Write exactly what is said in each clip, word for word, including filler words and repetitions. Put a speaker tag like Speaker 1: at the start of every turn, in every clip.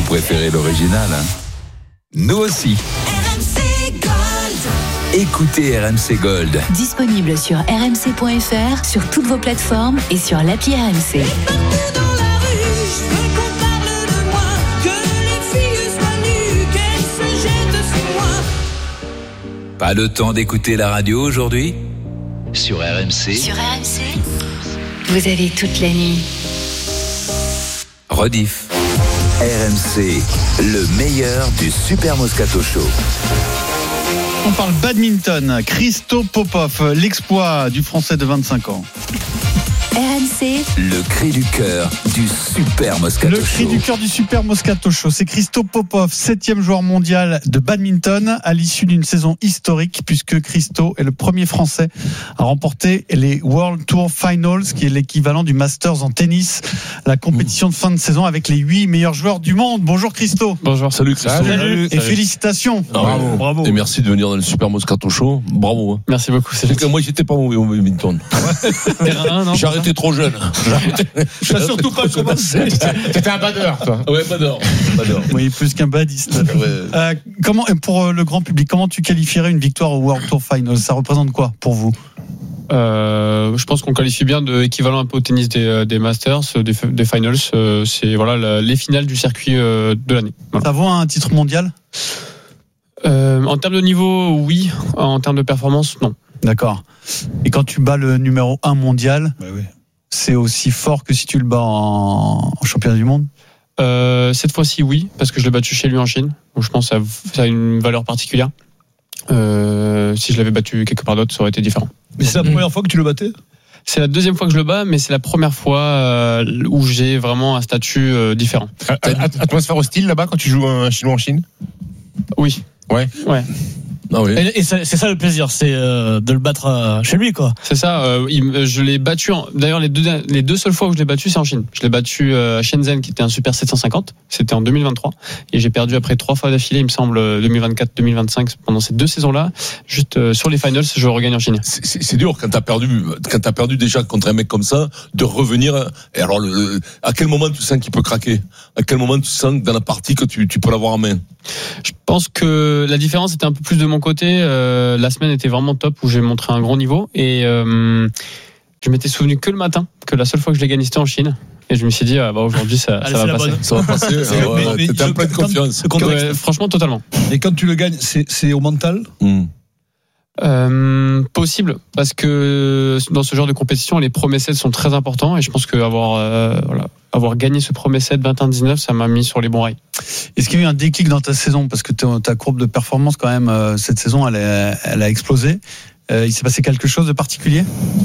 Speaker 1: préférez l'original, hein? Nous aussi.
Speaker 2: R M C Gold.
Speaker 1: Écoutez R M C Gold.
Speaker 3: Disponible sur r m c point f r, sur toutes vos plateformes et sur l'appli R M C.
Speaker 2: Partout dans la rue, je veux qu'on parle de moi, que les filles soient nues, qu'elles se jettent sur moi.
Speaker 1: Pas le temps d'écouter la radio aujourd'hui? Sur R M C.
Speaker 3: Sur R M C, vous avez toute la nuit.
Speaker 1: Rediff. R M C, le meilleur du Super Moscato Show.
Speaker 4: On parle badminton. Christo Popov, l'exploit du Français de vingt-cinq ans.
Speaker 3: R M C,
Speaker 1: Le cri du cœur du Super Moscato
Speaker 4: Le
Speaker 1: Show.
Speaker 4: cri du cœur du Super Moscato Show, c'est Christo Popov, septième joueur mondial de badminton à l'issue d'une saison historique, puisque Christo est le premier Français à remporter les World Tour Finals, qui est l'équivalent du Masters en tennis, la compétition de fin de saison avec les huit meilleurs joueurs du monde. Bonjour Christo.
Speaker 5: Bonjour. Salut Christophe.
Speaker 4: Salut. Et félicitations.
Speaker 5: Bravo.
Speaker 4: Bravo.
Speaker 5: Et merci de venir dans le Super Moscato Show. Bravo.
Speaker 6: Merci beaucoup. C'est
Speaker 5: C'est que moi, j'étais pas mauvais au badminton. J'ai arrêté trop jeune.
Speaker 4: Tu n'as surtout pas commencé.
Speaker 5: T'étais un badeur, toi. Ouais, badeur. badeur.
Speaker 4: Oui, plus qu'un badiste.
Speaker 5: Ouais.
Speaker 4: Euh, comment, pour le grand public, comment tu qualifierais une victoire au World Tour Finals? Ça représente quoi pour vous?
Speaker 6: Euh, je pense qu'on qualifie bien de équivalent un peu au tennis des, des Masters, des, des Finals. Euh, c'est voilà la, les finales du circuit euh, de l'année. Voilà.
Speaker 4: Ça vaut un titre mondial?
Speaker 6: Euh, en termes de niveau, oui. En termes de performance, non.
Speaker 4: D'accord. Et quand tu bats le numéro un mondial,
Speaker 7: Bah oui.
Speaker 4: c'est aussi fort que si tu le bats en, en championnat du monde?
Speaker 6: Euh, cette fois-ci, oui, parce que je l'ai battu chez lui en Chine. Donc je pense que ça, ça a une valeur particulière. Euh, si je l'avais battu quelque part d'autre, ça aurait été différent.
Speaker 7: Mais c'est la première fois que tu le battais?
Speaker 6: C'est la deuxième fois que je le bats, mais c'est la première fois euh, où j'ai vraiment un statut euh, différent.
Speaker 5: Atmosphère hostile là-bas quand tu joues un chinois en Chine?
Speaker 6: Oui.
Speaker 5: Ouais.
Speaker 6: Ouais.
Speaker 5: Ah oui.
Speaker 8: Et, et c'est, c'est ça le plaisir, c'est euh, de le battre euh, chez lui, quoi.
Speaker 6: C'est ça. Euh, il, je l'ai battu. En, d'ailleurs, les deux, les deux seules fois où je l'ai battu, c'est en Chine. Je l'ai battu euh, à Shenzhen, qui était un super sept cent cinquante. C'était en deux mille vingt-trois, et j'ai perdu après trois fois d'affilée, il me semble, deux mille vingt-quatre, deux mille vingt-cinq. Pendant ces deux saisons-là, juste euh, sur les finals, je regagne en Chine.
Speaker 5: C'est, c'est, c'est dur quand t'as perdu, quand t'as perdu déjà contre un mec comme ça, de revenir. Et alors, le, le, à quel moment tu sens qu'il peut craquer? À quel moment tu sens que dans la partie que tu, tu peux l'avoir en main?
Speaker 6: Je pense que la différence était un peu plus de mon côté. Euh, la semaine était vraiment top, où j'ai montré un gros niveau, et euh, je m'étais souvenu que le matin que la seule fois que je l'ai gagné c'était en Chine, et je me suis dit ah bah aujourd'hui ça,
Speaker 8: Allez,
Speaker 6: ça
Speaker 8: c'est
Speaker 6: va
Speaker 8: la
Speaker 6: passer.
Speaker 8: bonne.
Speaker 5: Ça va passer.
Speaker 7: C'est-
Speaker 5: ouais,
Speaker 7: mais- mais
Speaker 5: t'es en
Speaker 7: je-
Speaker 5: pleine
Speaker 7: quand-
Speaker 5: confiance.
Speaker 7: le contexte.
Speaker 6: Ouais, franchement totalement.
Speaker 7: Et quand tu le gagnes, c'est, c'est au mental?
Speaker 5: Mmh.
Speaker 6: Euh, possible, parce que dans ce genre de compétition, les premiers sets sont très importants, et je pense que avoir, euh, voilà, avoir gagné ce premier set vingt et un dix-neuf, ça m'a mis sur les bons rails.
Speaker 4: Est-ce qu'il y a eu un déclic dans ta saison? Parce que ta ta courbe de performance, quand même, euh, cette saison, elle, est- elle a explosé. Euh, il s'est passé quelque chose de particulier?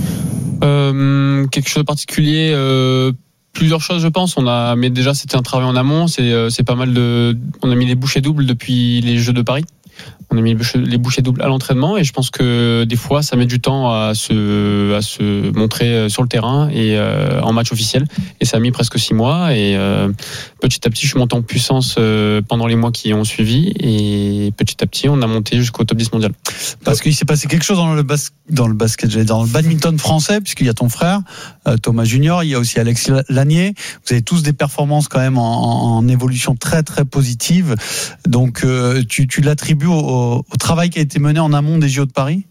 Speaker 6: Euh, quelque chose de particulier, euh, plusieurs choses, je pense. On a, mais déjà, c'était un travail en amont. C'est, euh, c'est pas mal de. On a mis les bouchées doubles depuis les Jeux de Paris. On a mis les bouchées doubles à l'entraînement, et je pense que des fois, ça met du temps à se, à se montrer sur le terrain et euh, en match officiel. Et ça a mis presque six mois. Et euh, petit à petit, je suis monté en puissance euh, pendant les mois qui ont suivi. Et petit à petit, on a monté jusqu'au top dix mondial.
Speaker 4: Parce qu'il s'est passé quelque chose dans le, bas- dans le basket, j'allais dire, dans le badminton français, puisqu'il y a ton frère, euh, Thomas Junior, il y a aussi Alex Lanier. Vous avez tous des performances quand même en, en évolution très très positive. Donc euh, tu, tu l'attribues au, au, au travail qui a été mené en amont des J O de Paris?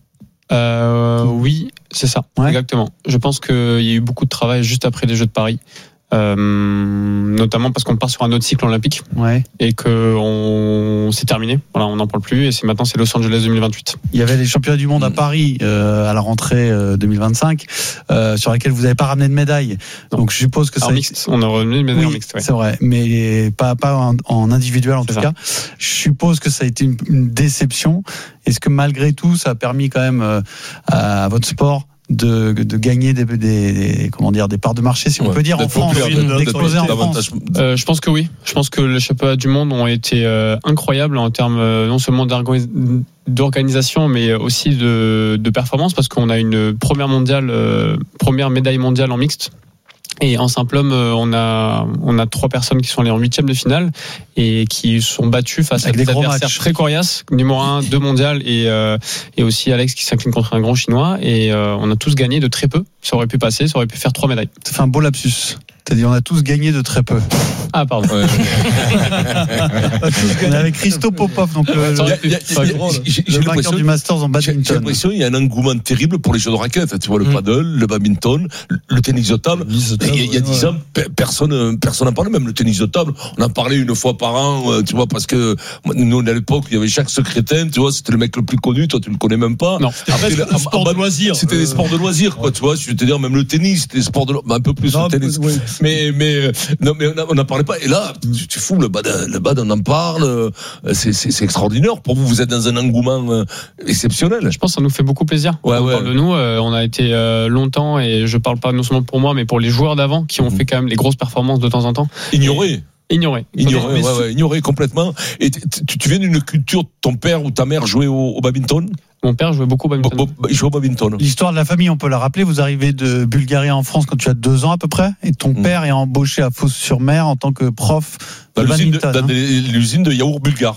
Speaker 6: Euh, oui, c'est ça,
Speaker 4: Ouais.
Speaker 6: exactement. Je pense qu'il y a eu beaucoup de travail juste après les Jeux de Paris, euh, notamment parce qu'on part sur un autre cycle olympique,
Speaker 4: Ouais.
Speaker 6: et que on c'est terminé. Voilà, on n'en parle plus, et c'est maintenant c'est Los Angeles deux mille vingt-huit.
Speaker 4: Il y avait les championnats du monde à Paris euh, à la rentrée euh, deux mille vingt-cinq, euh, sur lesquels vous n'avez pas ramené de médaille.
Speaker 6: Non.
Speaker 4: Donc je suppose que ça.
Speaker 6: En mixte, on a revenu une médaille
Speaker 4: Oui,
Speaker 6: en mixte. Ouais.
Speaker 4: c'est vrai, mais pas pas en, en individuel en
Speaker 6: C'est
Speaker 4: tout
Speaker 6: ça.
Speaker 4: cas. Je suppose que ça a été une, une déception. Est-ce que malgré tout, ça a permis quand même euh, à votre sport de, de gagner des, des, des comment dire des parts de marché, si on
Speaker 5: Ouais.
Speaker 4: peut dire, en
Speaker 5: D'être
Speaker 4: France,
Speaker 5: populaire, d'être-
Speaker 4: d'exploser en
Speaker 5: d'être
Speaker 4: France?
Speaker 5: davantage-
Speaker 6: Euh, je pense que oui. Je pense que les championnats du monde ont été euh, incroyables en termes euh, non seulement d'orga- d'organisation, mais aussi de, de performance, parce qu'on a une première mondiale, euh, première médaille mondiale en mixte. Et en simple homme, euh, on a on a trois personnes qui sont allées en huitième de finale et qui sont battues face
Speaker 4: Avec
Speaker 6: à
Speaker 4: des
Speaker 6: des
Speaker 4: gros
Speaker 6: adversaires
Speaker 4: matchs.
Speaker 6: très coriaces, numéro un, deux mondial, et euh, et aussi Alex qui s'incline contre un grand chinois. Et euh, on a tous gagné de très peu. Ça aurait pu passer, ça aurait pu faire trois médailles.
Speaker 4: Ça fait un beau lapsus. T'as dit on a tous gagné de très peu.
Speaker 6: Ah, pardon.
Speaker 5: Ouais.
Speaker 4: On est avec Christo Popov, donc le,
Speaker 5: Il y a- il y a-
Speaker 6: C'est pas
Speaker 5: il y a-
Speaker 6: drôle.
Speaker 5: j'ai- j'ai
Speaker 4: le vainqueur
Speaker 5: l'impression-
Speaker 4: du Masters en
Speaker 5: J'ai j'ai
Speaker 4: badminton.
Speaker 5: l'impression qu'il y a un engouement terrible pour les jeux de raquettes. Tu vois, le
Speaker 6: Mm.
Speaker 5: paddle, le badminton, le tennis de table.
Speaker 7: Le tennis de table,
Speaker 5: Il y a- il y a
Speaker 7: ouais,
Speaker 5: dix
Speaker 7: ouais.
Speaker 5: ans, pe- personne, personne n'en parlait. Même le tennis de table, on en parlait une fois par an, euh, tu vois, parce que nous, à l'époque, il y avait chaque secrétaire, tu vois, c'était le mec le plus connu, toi, tu le connais même pas.
Speaker 6: Non.
Speaker 5: Après,
Speaker 7: Presque
Speaker 5: le-
Speaker 7: un sport de loisir.
Speaker 5: C'était des
Speaker 7: Euh,
Speaker 5: sports de loisirs, quoi, tu vois. Je veux te dire, même le tennis, c'était des sports de, lo- bah, un peu plus
Speaker 7: Non,
Speaker 5: le tennis.
Speaker 7: oui.
Speaker 5: Mais, mais, euh, non, mais on n'en parlait pas. Et là, tu tu fous, le bad, le bad, on en parle, euh, c'est, c'est, c'est extraordinaire. Pour vous, vous êtes dans un engouement euh, exceptionnel.
Speaker 6: Je pense que ça nous fait beaucoup plaisir.
Speaker 5: Ouais,
Speaker 6: on
Speaker 5: ouais.
Speaker 6: parle de nous, euh, on a été euh, longtemps, et je parle pas non seulement pour moi, mais pour les joueurs d'avant qui ont
Speaker 5: Mhm.
Speaker 6: fait quand même les grosses performances de temps en temps.
Speaker 5: Ignoré.
Speaker 6: Ignorés.
Speaker 5: Ignoré,
Speaker 6: Mais
Speaker 5: ouais,
Speaker 6: sous-
Speaker 5: ouais, ignoré complètement. Et t- t- tu, tu viens d'une culture, ton père ou ta mère jouait au, au badminton?
Speaker 6: Mon père jouait beaucoup au badminton.
Speaker 5: Bo- bo- Il jouait au badminton.
Speaker 4: L'histoire de la famille, on peut la rappeler. Vous arrivez de Bulgarie en France quand tu as deux ans à peu près, et ton
Speaker 5: Mm.
Speaker 4: père est embauché à Fos-sur-Mer en tant que prof
Speaker 5: Dans
Speaker 4: de
Speaker 5: l'usine de,
Speaker 4: badminton.
Speaker 5: dans
Speaker 4: hein.
Speaker 5: des- l'usine de yaourt bulgare.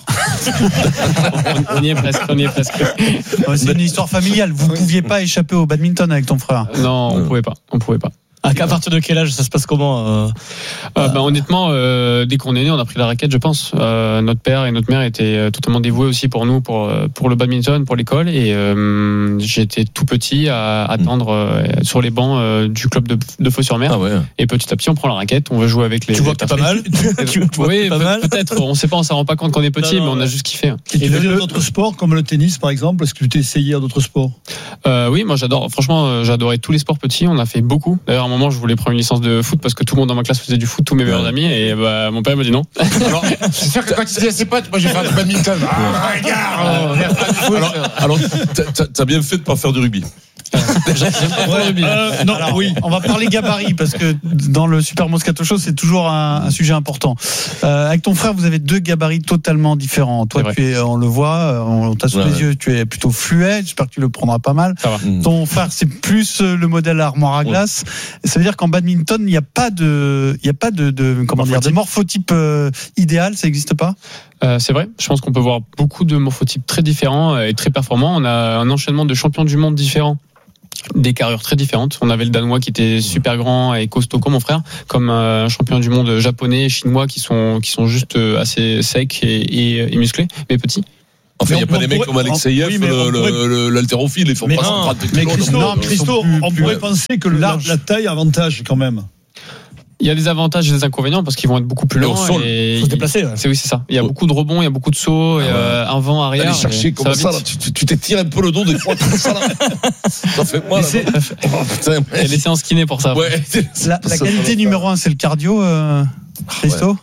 Speaker 6: on, on y est presque, on y est presque.
Speaker 4: Ouais, C'est une histoire familiale. Vous ne pouviez pas échapper au badminton avec ton frère.
Speaker 6: Non, on
Speaker 5: Ouais.
Speaker 6: pouvait pas. On pouvait pas.
Speaker 8: À à partir de quel âge ça se passe comment euh,
Speaker 6: Euh, bah, honnêtement, euh, dès qu'on est né, on a pris la raquette, je pense. Euh, notre père et notre mère étaient euh, totalement dévoués aussi pour nous, pour euh, pour le badminton, pour l'école. Et euh, j'étais tout petit à attendre euh, sur les bancs euh, du club de, de Fos-sur-Mer.
Speaker 5: Ah ouais.
Speaker 6: Et petit à petit, on prend la raquette, on veut jouer avec les.
Speaker 8: Tu vois que t'es pas mal tu, tu vois que
Speaker 6: Oui,
Speaker 8: t'es pas
Speaker 6: peut-
Speaker 8: mal
Speaker 6: peut-être. On sait pas, on s'en rend pas compte qu'on est petit,
Speaker 8: Non, non,
Speaker 6: mais on a
Speaker 8: ouais.
Speaker 6: juste kiffé.
Speaker 7: Et tu
Speaker 4: Et le-
Speaker 7: faisais
Speaker 4: le-
Speaker 7: d'autres sports comme le tennis par exemple? Est-ce que tu t'es essayé à d'autres sports?
Speaker 6: Euh, oui, moi j'adore. Franchement, euh, j'adorais tous les sports petits. On a fait beaucoup. D'ailleurs, à un moment, je voulais prendre une licence de foot parce que tout le monde dans ma classe faisait du foot, tous mes meilleurs
Speaker 5: Ouais.
Speaker 6: amis. Et bah, mon père m'a dit non.
Speaker 9: Alors, c'est sûr que quand tu dis à ses potes, moi je vais faire du badminton. Ah, regarde, on va faire du foot.
Speaker 5: Alors, alors t'as- t'as t'as bien fait de pas faire du rugby.
Speaker 6: J'aime pas trop le rugby.
Speaker 7: Euh, non,
Speaker 4: Alors,
Speaker 7: oui.
Speaker 4: on va parler gabarit parce que dans le Super Moscato Show, c'est toujours un, un sujet important. Euh, avec ton frère, vous avez deux gabarits totalement différents. Toi,
Speaker 6: C'est
Speaker 4: tu es, on le voit, on t'a sous
Speaker 5: Ouais,
Speaker 4: les
Speaker 5: ouais.
Speaker 4: yeux, tu es plutôt fluet. J'espère que tu le prendras pas mal.
Speaker 6: Ça va.
Speaker 5: Mm.
Speaker 4: Ton frère, c'est plus euh, le modèle armoire à glace. Ça veut dire qu'en badminton, il n'y a pas de, il y a pas de, de comment dire, de morphotype euh, idéal. Ça n'existe pas.
Speaker 6: Euh, c'est vrai. Je pense qu'on peut voir beaucoup de morphotypes très différents et très performants. On a un enchaînement de champions du monde différents, des carrures très différentes. On avait le Danois qui était super grand et costaud comme mon frère, comme un champion du monde japonais, chinois qui sont qui sont juste euh, assez secs et, et, et musclés, mais petits.
Speaker 5: Enfin, il n'y a
Speaker 7: Mais
Speaker 5: pas
Speaker 7: on
Speaker 5: des mecs
Speaker 7: pourrait-
Speaker 5: comme Alexeyev,
Speaker 7: oui, mais
Speaker 5: le-
Speaker 7: on pourrait-
Speaker 5: le- le- l'haltérophile, ils font
Speaker 7: Mais
Speaker 5: pas
Speaker 7: non,
Speaker 5: cent trente
Speaker 7: Mais
Speaker 5: kilos.
Speaker 7: Christo,
Speaker 5: non, mais-
Speaker 7: Christo,
Speaker 4: plus-
Speaker 7: on
Speaker 4: plus
Speaker 7: pourrait
Speaker 4: larges.
Speaker 7: penser que le- la,
Speaker 4: Large.
Speaker 7: la taille avantage quand même.
Speaker 6: Il y a des avantages et des inconvénients parce qu'ils vont être beaucoup plus
Speaker 5: Et au
Speaker 6: lents.
Speaker 5: sol,
Speaker 6: et
Speaker 8: faut se déplacer. Ouais.
Speaker 6: C'est oui, c'est ça. Il y a
Speaker 5: Ouais.
Speaker 6: beaucoup de rebonds, il y a beaucoup de sauts, et,
Speaker 5: Ah ouais.
Speaker 6: euh, avant, arrière.
Speaker 5: Aller chercher
Speaker 6: et
Speaker 5: comme
Speaker 6: va
Speaker 5: ça,
Speaker 6: vite.
Speaker 5: là, tu, tu- tu t'es tiré un peu le dos des fois, comme ça, là. Ça fait mal.
Speaker 7: Mais c'est-
Speaker 5: là, non Oh, putain,
Speaker 6: Il y a des séances kiné pour ça.
Speaker 5: ouais.
Speaker 4: La, la qualité numéro un, c'est le cardio, euh, Christo.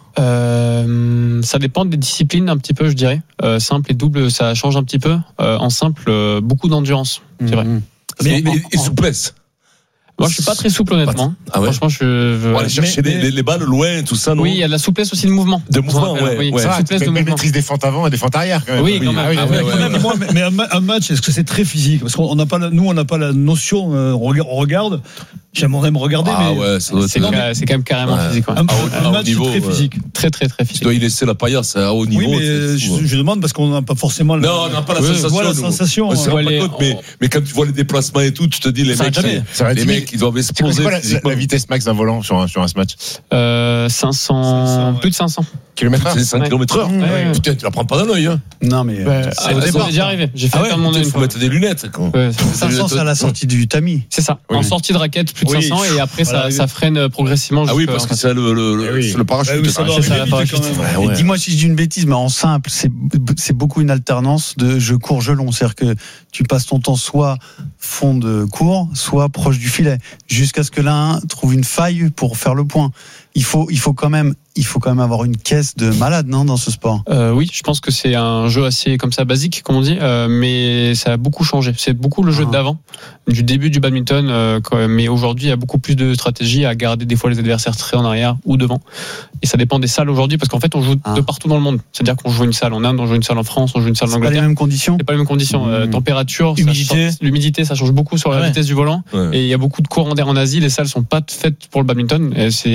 Speaker 6: Euh, ça dépend des disciplines un petit peu, je dirais. Euh, simple et double, ça change un petit peu. Euh, en simple, euh, beaucoup d'endurance, c'est vrai.
Speaker 5: Et,
Speaker 6: Mais-
Speaker 5: et- et souplesse.
Speaker 6: Moi, je suis pas très souple, honnêtement.
Speaker 5: Ah ouais.
Speaker 6: Franchement, je. je-
Speaker 5: Pour aller chercher
Speaker 7: mais-
Speaker 5: les, les- les balles loin, tout ça, non?
Speaker 6: Oui, il y a de la souplesse aussi de mouvement.
Speaker 5: De mouvement,
Speaker 6: On appelle,
Speaker 5: ouais,
Speaker 6: oui,
Speaker 5: ouais.
Speaker 9: Ça va,
Speaker 6: souplesse
Speaker 9: tu
Speaker 6: de
Speaker 9: fais une
Speaker 6: mouvement.
Speaker 9: maîtrise des fentes avant et des fentes arrière quand même.
Speaker 6: Oui, quand même.
Speaker 5: Ah oui,
Speaker 6: Ah
Speaker 5: ouais,
Speaker 6: ouais,
Speaker 5: ouais,
Speaker 6: quand même.
Speaker 5: ouais.
Speaker 7: Moi, mais mais un, ma- un match, est-ce que c'est très physique? Parce qu'on n'a pas, la- nous, on n'a pas la notion. euh, on regarde- on regarde. J'aimerais me regarder,
Speaker 5: Ah
Speaker 7: mais
Speaker 5: ouais, ça doit
Speaker 6: C'est
Speaker 5: être.
Speaker 6: ca- c'est quand même carrément
Speaker 5: Ouais.
Speaker 6: physique. ouais.
Speaker 7: un,
Speaker 5: à haut-
Speaker 7: un
Speaker 5: à haut
Speaker 7: match
Speaker 5: niveau,
Speaker 7: très
Speaker 5: ouais.
Speaker 7: physique.
Speaker 6: Très, très, très
Speaker 5: Tu
Speaker 6: physique.
Speaker 5: dois y laisser la paillasse à haut niveau.
Speaker 7: Oui, mais
Speaker 5: c'est
Speaker 7: euh,
Speaker 5: fou,
Speaker 7: je,
Speaker 5: ouais.
Speaker 7: je demande parce qu'on n'a pas forcément. le-
Speaker 5: Non, on n'a pas la
Speaker 6: Oui,
Speaker 5: sensation.
Speaker 7: voilà la
Speaker 5: nous.
Speaker 7: sensation.
Speaker 5: On se rend
Speaker 6: Ouais,
Speaker 5: pas
Speaker 6: les-
Speaker 5: compte, mais, mais quand tu vois les déplacements et tout, tu te dis, les
Speaker 8: Ça
Speaker 5: mecs,
Speaker 8: arrête jamais.
Speaker 9: Ça va
Speaker 5: les
Speaker 9: être
Speaker 5: mecs, ils doivent
Speaker 9: C'est quoi,
Speaker 5: exploser
Speaker 9: c'est quoi la,
Speaker 5: physiquement.
Speaker 9: la vitesse max d'un volant sur un, sur un match?
Speaker 6: Euh, cinq cents,
Speaker 7: cinq cents, ouais.
Speaker 6: plus de cinq cents.
Speaker 9: Kilomètre heure?
Speaker 5: C'est cinq
Speaker 6: Ouais.
Speaker 5: kilomètres heure.
Speaker 6: Ouais, ouais.
Speaker 5: Putain, tu la prends pas d'un œil, hein.
Speaker 4: Non, mais
Speaker 6: Bah,
Speaker 4: euh,
Speaker 6: ah,
Speaker 5: au
Speaker 6: ça
Speaker 5: départ,
Speaker 6: m'est déjà arrivé. J'ai fait
Speaker 5: Ah ouais,
Speaker 6: perdre mon
Speaker 5: putain,
Speaker 6: œil
Speaker 5: il
Speaker 6: une
Speaker 5: faut
Speaker 6: fois.
Speaker 5: mettre des lunettes, quoi.
Speaker 6: Ouais, c'est-
Speaker 4: cinq cents, c'est à la sortie du tamis.
Speaker 6: C'est ça.
Speaker 9: Oui.
Speaker 6: En sortie de raquette, plus de
Speaker 7: Oui.
Speaker 6: cinq cents, et après, ça,
Speaker 7: Voilà.
Speaker 6: ça freine progressivement.
Speaker 5: Ah oui,
Speaker 6: jusqu'à-
Speaker 5: parce que c'est le, le, le,
Speaker 9: Eh oui.
Speaker 5: c'est le parachute.
Speaker 7: Ouais, oui, ça doit
Speaker 6: c'est ça,
Speaker 7: arriver
Speaker 6: la
Speaker 7: vite, quand même.
Speaker 5: Ouais,
Speaker 4: Et
Speaker 5: ouais.
Speaker 4: dis-moi si je dis une bêtise, mais en simple, c'est c'est beaucoup une alternance de je cours, je long. C'est-à-dire que tu passes ton temps soit fond de cours, soit proche du filet, jusqu'à ce que l'un trouve une faille pour faire le point. Il faut, il faut quand même, il faut quand même avoir une caisse de malade, non, dans ce sport.
Speaker 6: Euh, oui, je pense que c'est un jeu assez comme ça basique, comme on dit, euh, mais ça a beaucoup changé. C'est beaucoup le jeu
Speaker 4: Ah.
Speaker 6: d'avant, du début du badminton, euh, quand même. Mais aujourd'hui, il y a beaucoup plus de stratégie à garder des fois les adversaires très en arrière ou devant. Et ça dépend des salles aujourd'hui, parce qu'en fait, on joue
Speaker 4: Ah.
Speaker 6: de partout dans le monde. C'est-à-dire qu'on joue une salle en Inde, on joue une salle en France, on joue une salle en
Speaker 4: C'est pas les
Speaker 6: Angleterre.
Speaker 4: mêmes conditions.
Speaker 6: C'est pas les mêmes conditions. Euh,
Speaker 4: Mmh.
Speaker 6: température, ça
Speaker 8: Humidité.
Speaker 6: change- l'humidité, ça change beaucoup sur la
Speaker 8: Ah ouais.
Speaker 6: vitesse du volant.
Speaker 5: Ouais.
Speaker 6: Et il y a beaucoup de courants d'air en Asie. Les salles sont pas faites pour le badminton. Et c'est, et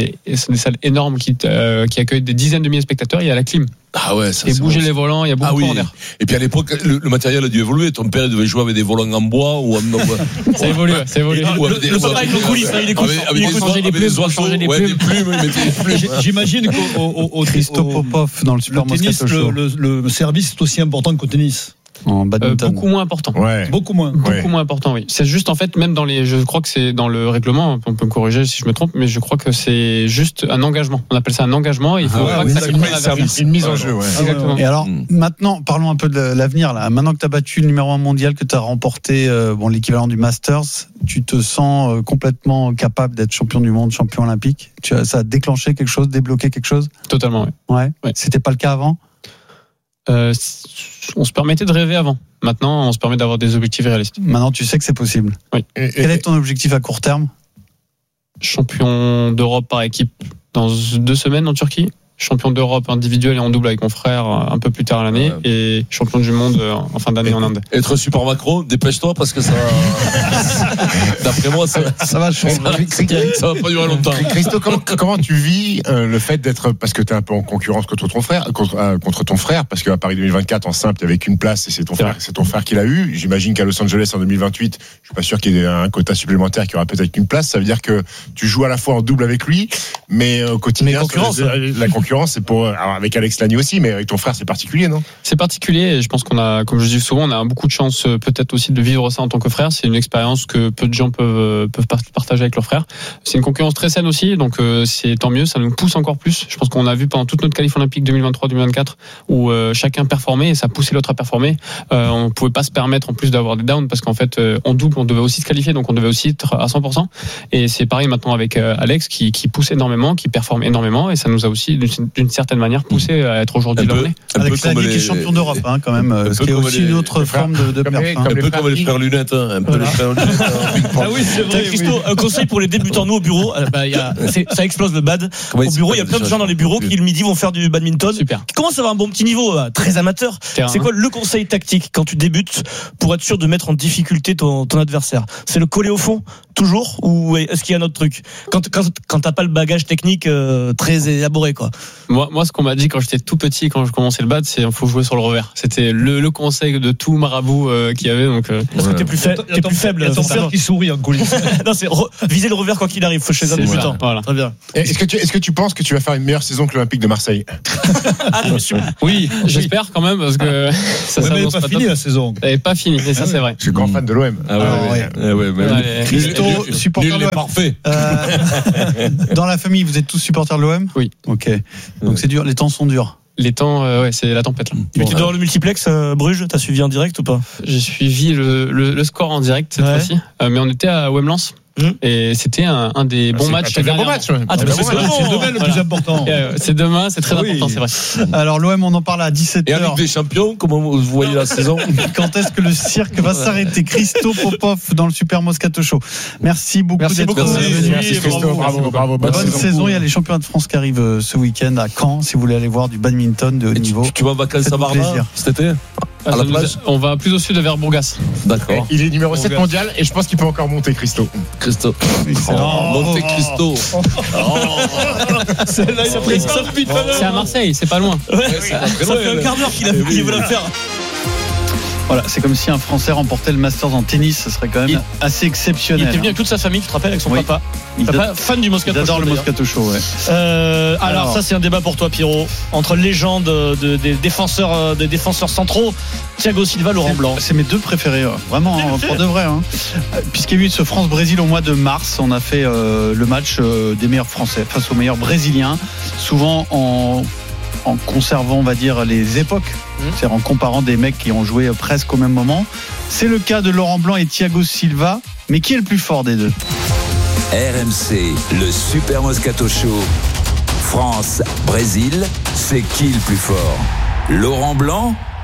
Speaker 6: c'est des salles énormes qui, euh, qui accueillent des dizaines de milliers de spectateurs. Il y a la clim.
Speaker 5: Ah ouais, ça
Speaker 6: Et
Speaker 5: c'est
Speaker 6: bouger
Speaker 5: bon.
Speaker 6: les volants, il y a beaucoup
Speaker 5: Ah oui.
Speaker 6: d'air.
Speaker 5: Et puis à l'époque, le, le matériel a dû évoluer. Ton père il devait jouer avec des volants en bois ou en.
Speaker 6: Ça évolue, ça évolue.
Speaker 5: Ou avec des-
Speaker 8: le
Speaker 5: ou
Speaker 8: papa
Speaker 5: avec-
Speaker 8: avec le coulisses, là, il écoute.
Speaker 5: Avec, avec
Speaker 6: Il
Speaker 5: des
Speaker 6: écoute
Speaker 5: oiseaux,
Speaker 6: changer les
Speaker 5: avec des
Speaker 6: plumes,
Speaker 5: oiseaux,
Speaker 6: changer les
Speaker 5: ouais,
Speaker 6: plumes.
Speaker 5: des plumes, il mettait des plumes.
Speaker 7: J- J'imagine qu'au au, au,
Speaker 4: Christo
Speaker 7: au-
Speaker 4: Popov dans le Super
Speaker 7: le tennis,
Speaker 4: Moscato Show.
Speaker 7: le, le, le service est aussi important qu'au tennis.
Speaker 4: En
Speaker 6: Euh,
Speaker 4: badminton.
Speaker 6: beaucoup moins important.
Speaker 9: Ouais.
Speaker 7: Beaucoup moins.
Speaker 6: Beaucoup
Speaker 9: Ouais.
Speaker 6: moins important, oui. C'est juste en fait, même dans les, je crois que c'est dans le règlement, on peut me corriger si je me trompe, mais je crois que c'est juste un engagement. On appelle ça un engagement et il faut
Speaker 7: Ah,
Speaker 6: pas
Speaker 7: oui,
Speaker 6: que ça
Speaker 7: c'est
Speaker 6: colle
Speaker 9: Une
Speaker 6: à
Speaker 9: mise,
Speaker 6: la
Speaker 9: c'est une mise en jeu, ouais.
Speaker 6: Exactement.
Speaker 4: Et alors,
Speaker 5: Mm.
Speaker 4: maintenant, parlons un peu de l'avenir. Là. Maintenant que tu as battu le numéro un mondial, que tu as remporté euh, bon, l'équivalent du Masters, tu te sens euh, complètement capable d'être champion du monde, champion olympique. Tu as, ça a déclenché quelque chose, débloqué quelque chose.
Speaker 6: Totalement, oui.
Speaker 4: Ouais.
Speaker 6: Ouais.
Speaker 4: C'était pas le cas avant.
Speaker 6: Euh, on se permettait de rêver avant. Maintenant, on se permet d'avoir des objectifs réalistes.
Speaker 4: Maintenant, tu sais que c'est possible.
Speaker 9: Et- et-
Speaker 4: Quel est ton objectif à court terme?
Speaker 6: Champion d'Europe par équipe dans deux semaines en Turquie. Champion d'Europe individuel et en double avec mon frère un peu plus tard à l'année.
Speaker 5: Ouais.
Speaker 6: Et champion du monde en fin d'année en Inde.
Speaker 5: Être super Macron, dépêche-toi parce que ça. D'après moi, ça,
Speaker 4: Ça va changer.
Speaker 5: ça va pas durer longtemps.
Speaker 9: Christo, comment, comment tu vis euh, le fait d'être, parce que tu es un peu en concurrence contre ton frère, contre, euh, contre ton frère, parce qu'à Paris deux mille vingt-quatre en simple, il n'y avait qu'une place et c'est ton
Speaker 6: C'est
Speaker 9: frère,
Speaker 6: vrai.
Speaker 9: c'est ton frère qui l'a eu. J'imagine qu'à Los Angeles en deux mille vingt-huit, je suis pas sûr qu'il y ait un quota supplémentaire qui aura peut-être qu'une place. Ça veut dire que tu joues à la fois en double avec lui, mais euh, au quotidien,
Speaker 8: Mais concurrence,
Speaker 9: la, la concurrence, c'est pour, alors avec Alex Lagny aussi, mais avec ton frère, c'est particulier, non?
Speaker 6: C'est particulier et je pense qu'on a, comme je dis souvent, on a beaucoup de chance euh, peut-être aussi de vivre ça en tant que frère. C'est une expérience que peu de gens peuvent, euh, peuvent par- partager avec leurs frères. C'est une concurrence très saine aussi, donc euh, c'est tant mieux, ça nous pousse encore plus. Je pense qu'on a vu pendant toute notre qualif olympique deux mille vingt-trois deux mille vingt-quatre où euh, chacun performait et ça poussait l'autre à performer. Euh, on pouvait pas se permettre en plus d'avoir des downs parce qu'en fait euh, en double on devait aussi se qualifier, donc on devait aussi être à cent pour cent. Et c'est pareil maintenant avec euh, Alex qui, qui pousse énormément, qui performe énormément et ça nous a aussi d'une, d'une certaine manière poussé à être aujourd'hui
Speaker 5: Un
Speaker 6: là où
Speaker 5: peu,
Speaker 6: on est.
Speaker 5: un peu
Speaker 4: Alex
Speaker 5: comme
Speaker 4: Lagny qui est
Speaker 5: les-
Speaker 4: champion d'Europe, hein, quand même.
Speaker 5: un
Speaker 4: Ce
Speaker 5: peu
Speaker 4: qui est
Speaker 5: comme
Speaker 4: aussi
Speaker 5: les-
Speaker 4: une autre
Speaker 9: les
Speaker 4: forme de, de
Speaker 9: comme
Speaker 4: perf.
Speaker 9: les-
Speaker 4: hein.
Speaker 5: Un
Speaker 9: les
Speaker 5: peu
Speaker 9: frères
Speaker 5: comme les
Speaker 9: Lee.
Speaker 5: frères lunettes, hein, un peu les frères lunettes. hein, ping-pong.
Speaker 7: Ah oui, c'est
Speaker 8: Tiens,
Speaker 7: vrai.
Speaker 8: Christo,
Speaker 7: oui.
Speaker 8: un conseil pour les débutants, nous au bureau, euh, bah, il y a, c'est- ça explose le bad.
Speaker 5: Comment
Speaker 8: Au
Speaker 5: il
Speaker 8: bureau, il y a
Speaker 5: s'appelle
Speaker 8: plein de
Speaker 5: déjà,
Speaker 8: gens dans les bureaux
Speaker 5: je-
Speaker 8: qui le midi vont faire du badminton.
Speaker 6: Super.
Speaker 8: Qui commencent à avoir un bon petit niveau, euh, très amateur.
Speaker 6: Terrain.
Speaker 8: C'est quoi le conseil tactique quand tu débutes pour être sûr de mettre en difficulté ton, ton adversaire? C'est le coller au fond, toujours? Ou est-ce qu'il y a un autre truc? Quand, quand, quand t'as pas le bagage technique euh, très élaboré, quoi.
Speaker 6: Moi, moi, ce qu'on m'a dit quand j'étais tout petit, quand je commençais le bad, c'est il faut jouer sur le revers. C'était le, le conseil de tout marabout euh, qu'il y avait. Donc, euh,
Speaker 8: Parce que t'es plus, fa-
Speaker 7: Il y a
Speaker 8: t'es
Speaker 7: ton-
Speaker 8: plus faible.
Speaker 7: il y a ton
Speaker 8: c'est ça.
Speaker 7: frère qui sourit en coulisses.
Speaker 8: Non, c'est re- viser le revers quoi qu'il arrive, faut chez un
Speaker 6: c'est
Speaker 8: débutant.
Speaker 6: ça, voilà.
Speaker 8: Très bien.
Speaker 9: Est-ce que tu, est-ce que tu penses que tu vas faire une meilleure saison que l'Olympique de Marseille?
Speaker 8: Ah, attention.
Speaker 6: Oui, j'espère quand même parce que ça
Speaker 7: Ouais, mais elle
Speaker 6: s'annonce
Speaker 7: n'est pas
Speaker 6: pas
Speaker 7: finie
Speaker 6: top.
Speaker 7: la saison.
Speaker 6: Elle est pas finie, et ça c'est vrai.
Speaker 9: Je suis grand fan de l'O M.
Speaker 5: Ah ouais,
Speaker 4: Ah
Speaker 5: ouais, ouais, ouais, mais
Speaker 6: Ouais,
Speaker 5: nul-
Speaker 4: Christo,
Speaker 5: nul- nul-
Speaker 4: supporter
Speaker 5: nul
Speaker 4: de
Speaker 5: n'est
Speaker 4: l'O M.
Speaker 5: parfait.
Speaker 4: Euh, dans la famille, vous êtes tous supporters de l'O M?
Speaker 6: Oui.
Speaker 4: Ok. Donc c'est dur, les temps sont durs.
Speaker 6: Les temps, euh, ouais, c'est la tempête là.
Speaker 8: Tu
Speaker 4: Bon,
Speaker 8: étais dans le multiplex euh, Bruges, t'as suivi en direct ou pas?
Speaker 6: J'ai suivi le, le, le score en direct cette
Speaker 8: Ouais.
Speaker 6: fois-ci, euh, mais on était à Wemblance
Speaker 8: Mmh.
Speaker 6: et c'était un, un des bons
Speaker 9: C'est-
Speaker 6: matchs.
Speaker 9: t'as fait un bon
Speaker 6: dernièrement.
Speaker 9: match, ouais.
Speaker 8: Ah, t'as
Speaker 9: T'as
Speaker 8: fait
Speaker 9: fait un
Speaker 8: un
Speaker 9: bon
Speaker 8: bon
Speaker 7: C'est
Speaker 8: match.
Speaker 7: demain le
Speaker 6: Voilà.
Speaker 7: plus important.
Speaker 6: Et, euh, c'est demain, c'est très
Speaker 7: Oui.
Speaker 6: important, c'est vrai.
Speaker 4: Alors l'O M, on en parle à dix-sept
Speaker 5: Et en
Speaker 4: heures.
Speaker 5: Ligue des Champions, comment vous voyez la saison?
Speaker 4: Quand est-ce que le cirque va s'arrêter? Christo Popov dans le Super Moscato Show. Merci beaucoup
Speaker 8: Merci
Speaker 4: d'être
Speaker 8: beaucoup.
Speaker 4: venu.
Speaker 9: Merci Christo, bravo, bravo.
Speaker 4: Bonne
Speaker 9: Bonne
Speaker 4: saison. Il y a les championnats de France qui arrivent euh, ce week-end à Caen. Si vous voulez aller voir du badminton de haut
Speaker 5: Et tu,
Speaker 4: niveau.
Speaker 5: tu vas en vacances à
Speaker 4: Faites-vous
Speaker 5: Varna
Speaker 4: plaisir.
Speaker 5: cet été?
Speaker 6: Ah,
Speaker 5: À la
Speaker 6: ça nous a-
Speaker 5: plage?
Speaker 6: On va plus au sud vers Bourgas.
Speaker 5: D'accord.
Speaker 9: Il est numéro
Speaker 6: On
Speaker 9: sept
Speaker 6: verra.
Speaker 9: mondial et je pense qu'il peut encore monter, Christo.
Speaker 5: Christo.
Speaker 4: Excellent.
Speaker 5: Monte Cristo.
Speaker 7: Celle-là, il a pris ça depuis tout à
Speaker 6: C'est à Marseille, c'est pas loin.
Speaker 8: Ouais,
Speaker 5: c'est
Speaker 8: ça
Speaker 5: pas très
Speaker 8: fait
Speaker 5: loin,
Speaker 8: un quart d'heure qu'il a
Speaker 5: Eh
Speaker 8: qu'il
Speaker 5: oui.
Speaker 8: veut la faire.
Speaker 4: Voilà, c'est comme si un Français remportait le Masters en tennis. Ce serait quand même
Speaker 8: Il-
Speaker 4: assez
Speaker 8: Il
Speaker 4: exceptionnel.
Speaker 8: était venu avec toute sa famille, tu te rappelles, avec son
Speaker 4: Oui.
Speaker 8: papa.
Speaker 4: Ils
Speaker 8: Papa, fan du Moscato
Speaker 4: Ils adorent
Speaker 8: Show,
Speaker 4: le
Speaker 8: d'ailleurs.
Speaker 4: Moscato Show, ouais.
Speaker 8: Euh, alors,
Speaker 4: Alors.
Speaker 8: ça c'est un débat pour toi Pierrot entre légendes de, des défenseurs euh, des défenseurs centraux Thiago Silva, Laurent Blanc.
Speaker 4: C'est mes deux préférés, ouais. Vraiment, hein, pour de vrai. Hein. Euh, Puisqu'il y a eu ce France-Brésil au mois de mars, on a fait euh, le match euh, des meilleurs Français face aux meilleurs Brésiliens, souvent en, en conservant, on va dire, les époques,
Speaker 8: Mmh.
Speaker 4: c'est-à-dire en comparant des mecs qui ont joué euh, presque au même moment. C'est le cas de Laurent Blanc et Thiago Silva, mais qui est le plus fort des deux?
Speaker 1: R M C, le Super Moscato Show. France, Brésil, c'est qui le plus fort? Laurent Blanc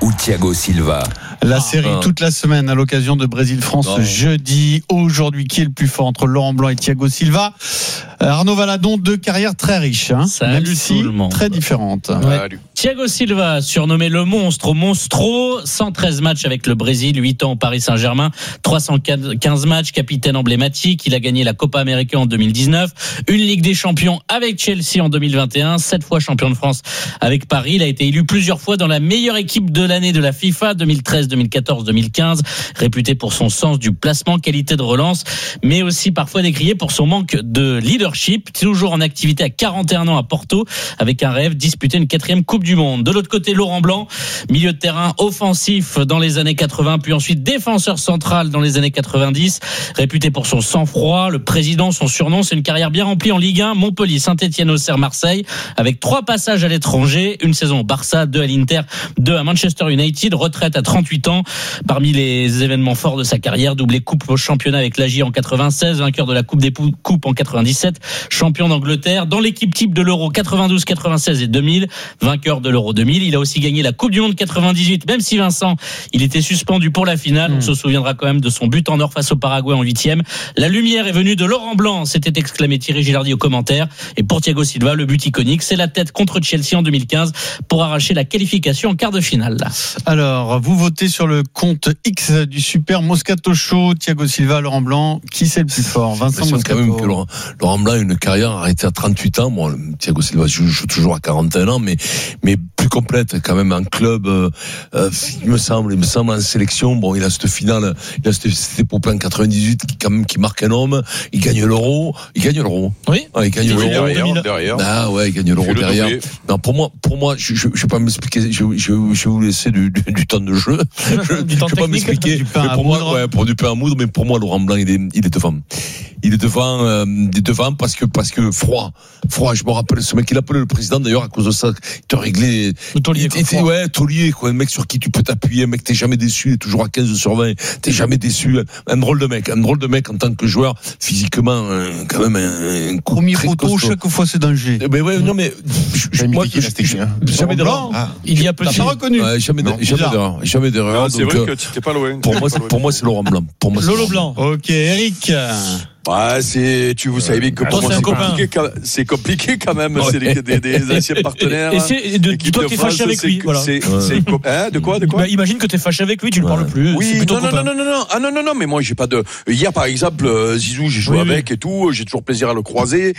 Speaker 1: ou Thiago Silva?
Speaker 4: La série
Speaker 5: ah.
Speaker 4: toute la semaine à l'occasion de Brésil-France
Speaker 5: Non.
Speaker 4: jeudi. Aujourd'hui, qui est le plus fort entre Laurent Blanc et Thiago Silva? Arnaud Valadon, deux carrières très riches, hein,
Speaker 10: Salut
Speaker 4: même
Speaker 10: tout
Speaker 4: si
Speaker 10: le monde.
Speaker 4: très différentes.
Speaker 10: Ouais. Thiago Silva, surnommé le monstre au Monstro, cent treize matchs avec le Brésil, huit ans au Paris Saint-Germain, trois cent quinze matchs, capitaine emblématique. Il a gagné la Copa América en deux mille dix-neuf, une Ligue des Champions avec Chelsea en deux mille vingt et un, sept fois champion de France avec Paris. Il a été élu plusieurs fois dans la meilleure équipe de l'année de la FIFA, deux mille treize, deux mille quatorze, deux mille quinze, réputé pour son sens du placement, qualité de relance, mais aussi parfois décrié pour son manque de leadership. Toujours en activité à quarante et un ans à Porto, avec un rêve, disputer une quatrième Coupe du Monde. De l'autre côté, Laurent Blanc, milieu de terrain offensif dans les années quatre-vingts, puis ensuite défenseur central dans les années quatre-vingt-dix, réputé pour son sang-froid. Le président, son surnom, c'est une carrière bien remplie en Ligue un, Montpellier, Saint-Etienne, Auxerre, Marseille, avec trois passages à l'étranger, une saison au Barça, deux à l'Inter, deux à Manchester United, retraite à trente-huit ans. Parmi les événements forts de sa carrière, doublé coupe au championnat avec l'A J en quatre-vingt-seize, vainqueur de la Coupe des Coupes en quatre-vingt-dix-sept, champion d'Angleterre, dans l'équipe type de l'Euro quatre-vingt-douze, quatre-vingt-seize et deux mille, vainqueur de l'Euro deux mille. Il a aussi gagné la Coupe du Monde quatre-vingt-dix-huit, même si Vincent, il était suspendu pour la finale. On se souviendra quand même de son but en or face au Paraguay en huitième. La lumière est venue de Laurent Blanc, s'était exclamé Thierry Gilardi au commentaire. Et pour Thiago Silva, le but iconique, c'est la tête contre Chelsea en deux mille quinze pour arracher la qualification en quart de finale.
Speaker 4: Alors, vous votez sur le compte X du Super Moscato Show. Thiago Silva, Laurent Blanc, qui c'est le plus fort? Vincent
Speaker 5: C'est
Speaker 4: Moscato.
Speaker 5: quand même que Laurent, Laurent Blanc a une carrière arrêtée à trente-huit ans. Bon, Thiago Silva joue, joue toujours à quarante et un ans, mais, mais plus complète quand même en club. Euh, euh, il me semble, il me semble en sélection. Bon, il a cette finale, il a cette, cette épopée en quatre-vingt-dix-huit qui quand même qui marque un homme. Il gagne l'Euro, il gagne l'Euro.
Speaker 8: Oui.
Speaker 5: Ah, il gagne
Speaker 8: Il
Speaker 5: l'Euro.
Speaker 8: derrière,
Speaker 9: derrière.
Speaker 5: Ah ouais, il gagne l'Euro derrière. Non, pour moi, pour moi, je, je, je vais pas m'expliquer. Je, je, je vais vous laisser du, du, du temps de jeu. Je,
Speaker 8: Du temps
Speaker 5: je vais pas
Speaker 8: technique,
Speaker 5: m'expliquer.
Speaker 4: du pain
Speaker 5: Mais
Speaker 4: à
Speaker 5: pour moi,
Speaker 4: moudre.
Speaker 5: ouais, pour du pain à moudre. Mais pour moi, Laurent Blanc, il est, il est devant. Il est devant, euh, il est devant parce que parce que froid, froid. Je me rappelle ce mec, il appelait le président d'ailleurs à cause de ça. Il te réglait.
Speaker 8: Le taulier,
Speaker 5: il
Speaker 8: quoi,
Speaker 5: était,
Speaker 8: froid.
Speaker 5: ouais, taulier, quoi. Un mec sur qui tu peux t'appuyer, un mec t'es jamais déçu, il est toujours à quinze sur vingt. T'es jamais déçu. Un drôle de mec, un drôle de mec en tant que joueur, physiquement, euh, quand même un, un coup
Speaker 4: Premier
Speaker 5: très
Speaker 4: poteau,
Speaker 5: costaud.
Speaker 4: chaque fois c'est danger.
Speaker 5: Eh ben ouais, non mais je, je, moi, je, je, je, jamais d'erreur.
Speaker 9: Ah.
Speaker 8: Il y a peu
Speaker 4: T'as
Speaker 8: de
Speaker 4: pas reconnu?
Speaker 5: Ouais, jamais,
Speaker 9: Non,
Speaker 5: de- jamais
Speaker 4: bizarre.
Speaker 5: d'erreur, jamais d'erreur.
Speaker 11: Non, c'est
Speaker 5: Donc,
Speaker 11: vrai
Speaker 5: euh,
Speaker 11: que tu t'es pas loin.
Speaker 5: pour moi, c'est- pour moi, c'est Laurent Blanc. Pour moi, c'est
Speaker 8: Lolo
Speaker 5: Laurent
Speaker 8: Blanc.
Speaker 4: Ok, Eric.
Speaker 11: Ouais, c'est, tu vous savez bien que
Speaker 8: Toi,
Speaker 11: pour moi
Speaker 8: c'est un
Speaker 11: c'est
Speaker 8: copain.
Speaker 11: compliqué, quand- c'est compliqué quand même.
Speaker 5: Ouais.
Speaker 11: C'est des, des, des anciens partenaires.
Speaker 8: Et c'est et de-
Speaker 11: Équipe
Speaker 8: dis-toi
Speaker 11: de
Speaker 8: que t'es
Speaker 11: France,
Speaker 8: fâché avec
Speaker 11: c'est-
Speaker 8: lui. Voilà.
Speaker 11: C'est,
Speaker 5: Ouais.
Speaker 11: c'est, co- hein, de quoi, de quoi?
Speaker 8: Bah, imagine que t'es fâché avec lui, tu ne
Speaker 5: Ouais.
Speaker 8: parles plus. c'est
Speaker 11: Oui,
Speaker 8: plutôt
Speaker 11: non, non,
Speaker 8: copain.
Speaker 11: non, non, non, non, ah non, non, non, mais moi j'ai pas de. Hier par exemple, euh, Zizou, j'ai joué
Speaker 8: Oui, oui.
Speaker 11: avec et tout, j'ai toujours plaisir à le croiser.